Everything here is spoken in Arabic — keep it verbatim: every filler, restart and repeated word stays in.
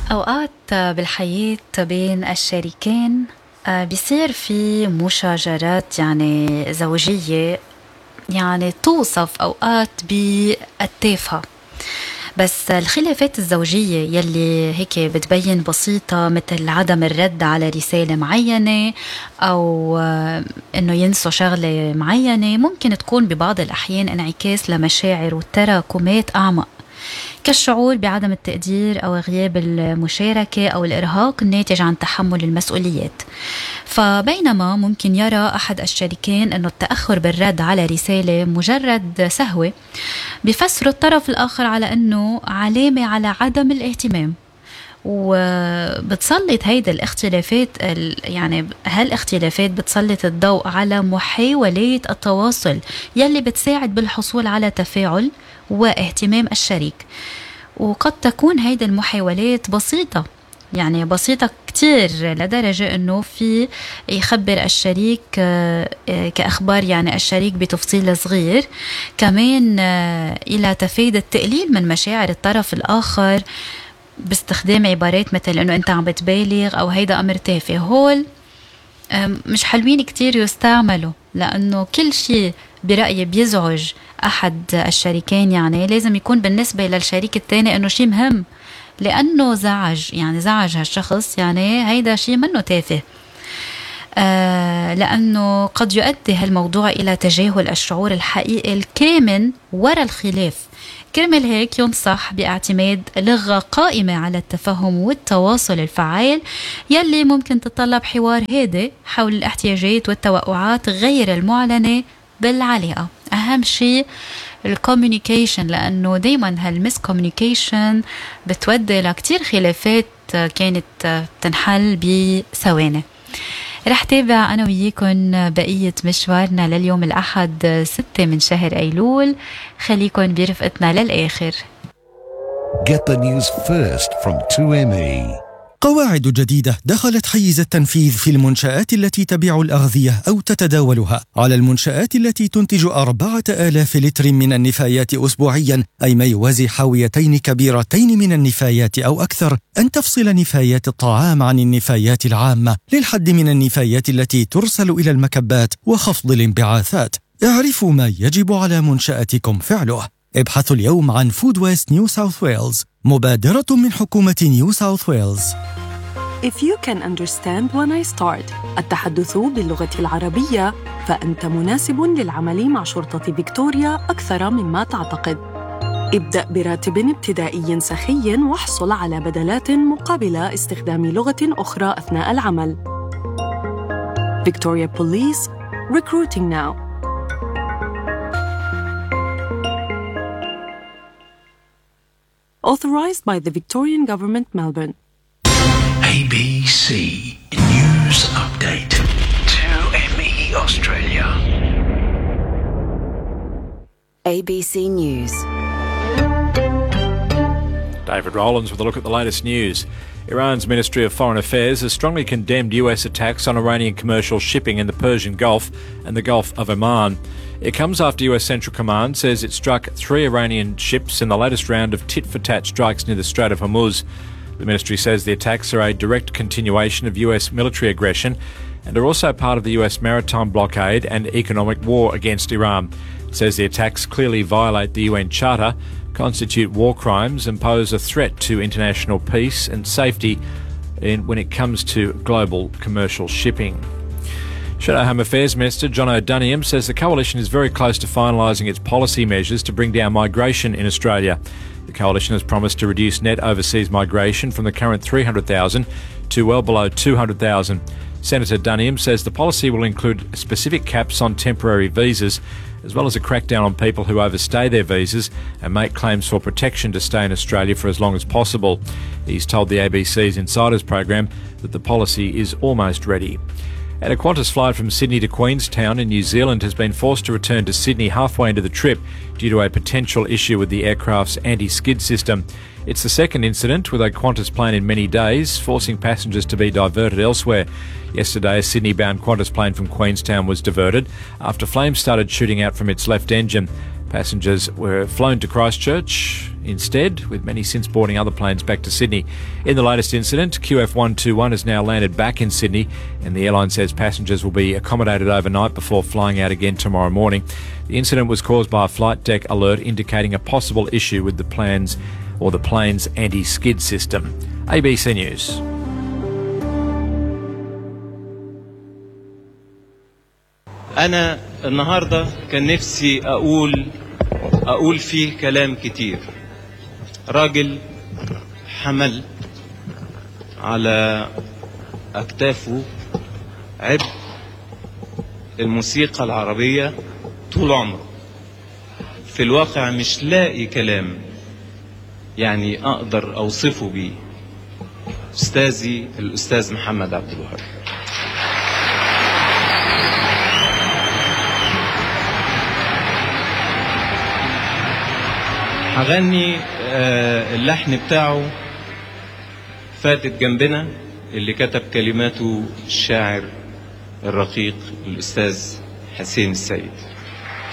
أوقات بالحياة بين الشريكين بيصير في مشاجرات يعني زوجية، يعني توصف أوقات بالتافهة. بس الخلافات الزوجية يلي هيك بتبين بسيطة، مثل عدم الرد على رسالة معينة أو إنه ينسوا شغلة معينة، ممكن تكون ببعض الأحيان انعكاس لمشاعر وتراكمات أعمق، كالشعور بعدم التقدير أو غياب المشاركة أو الإرهاق الناتج عن تحمل المسؤوليات. فبينما ممكن يرى أحد الشريكين أنه التأخر بالرد على رسالة مجرد سهوة، بيفسر الطرف الآخر على أنه علامة على عدم الاهتمام. وبتسلط هيدا الاختلافات يعني هالاختلافات بتسلط الضوء على محاولات التواصل يلي بتساعد بالحصول على تفاعل واهتمام الشريك. وقد تكون هيدا المحاولات بسيطة، يعني بسيطة كتير لدرجة أنه في يخبر الشريك كأخبار يعني الشريك بتفصيل صغير، كمان إلى تفيد التقليل من مشاعر الطرف الآخر باستخدام عبارات مثل أنه أنت عم بتبالغ أو هيدا أمر تافه. هول مش حلوين كتير يستعملوا، لأنه كل شيء برأيي بيزعج أحد الشريكين يعني لازم يكون بالنسبة للشريك الثاني أنه شيء مهم، لأنه زعج يعني زعج هالشخص، يعني هيدا شيء منه تافه. آه لأنه قد يؤدي هالموضوع إلى تجاهل الشعور الحقيقي الكامن وراء الخلاف. كرمال هيك ينصح باعتماد لغة قائمة على التفهم والتواصل الفعال، يلي ممكن تتطلب حوار هادئ حول الاحتياجات والتوقعات غير المعلنة بالعلاقة. أهم شيء الكوميونيكيشن، لأنه دايما هالمس كوميونيكيشن بتودي لكتير خلافات كانت تنحل بثواني. رح تابع أنا وياكم بقية مشوارنا لليوم الأحد ستة من شهر أيلول. خليكن برفقتنا للآخر. Get the news first from تو إم إي. قواعد جديدة دخلت حيز التنفيذ في المنشآت التي تبيع الأغذية أو تتداولها. على المنشآت التي تنتج أربعة آلاف لتر من النفايات أسبوعياً، أي ما يوازي حاويتين كبيرتين من النفايات أو أكثر، أن تفصل نفايات الطعام عن النفايات العامة للحد من النفايات التي ترسل إلى المكبات وخفض الانبعاثات. اعرفوا ما يجب على منشأتكم فعله. ابحثوا اليوم عن فود ويست نيو ساوث ويلز، مبادرة من حكومة نيو ساوث ويلز. If you can understand when I start التحدث باللغة العربية، فأنت مناسب للعمل مع شرطة فيكتوريا أكثر مما تعتقد. ابدأ براتب ابتدائي سخي واحصل على بدلات مقابل استخدام لغة أخرى أثناء العمل. Victoria Police, recruiting now. Authorized by the Victorian Government, Melbourne. A B C News Update. two M E Australia. A B C News. David Rowlands with a look at the latest news. Iran's Ministry of Foreign Affairs has strongly condemned U S attacks on Iranian commercial shipping in the Persian Gulf and the Gulf of Oman. It comes after U S Central Command says it struck three Iranian ships in the latest round of tit-for-tat strikes near the Strait of Hormuz. The ministry says the attacks are a direct continuation of U S military aggression and are also part of the U S maritime blockade and economic war against Iran. It says the attacks clearly violate the U N Charter, constitute war crimes and pose a threat to international peace and safety in, when it comes to global commercial shipping. Shadow Home Affairs Minister John O'Doniam says the coalition is very close to finalising its policy measures to bring down migration in Australia. The coalition has promised to reduce net overseas migration from the current three hundred thousand to well below two hundred thousand. Senator Duniam says the policy will include specific caps on temporary visas, as well as a crackdown on people who overstay their visas and make claims for protection to stay in Australia for as long as possible. He's told the A B C's Insiders program that the policy is almost ready. And a Qantas flight from Sydney to Queenstown in New Zealand has been forced to return to Sydney halfway into the trip due to a potential issue with the aircraft's anti-skid system. It's the second incident with a Qantas plane in many days, forcing passengers to be diverted elsewhere. Yesterday, a Sydney-bound Qantas plane from Queenstown was diverted after flames started shooting out from its left engine. Passengers were flown to Christchurch instead, with many since boarding other planes back to Sydney. In the latest incident, Q F one twenty-one has now landed back in Sydney, and the airline says passengers will be accommodated overnight before flying out again tomorrow morning. The incident was caused by a flight deck alert indicating a possible issue with the plane's or the plane's anti-skid system. A B C News. أنا النهاردة كان نفسي أقول أقول فيه كلام كتير. راجل حمل على أكتافه عبء الموسيقى العربية طول عمره. في الواقع مش لاقي كلام يعني أقدر أوصفه بيه. أستاذي الأستاذ محمد عبد الوهاب. هغني اللحن بتاعه فاتت جنبنا اللي كتب كلماته الشاعر الرقيق الأستاذ حسين السيد.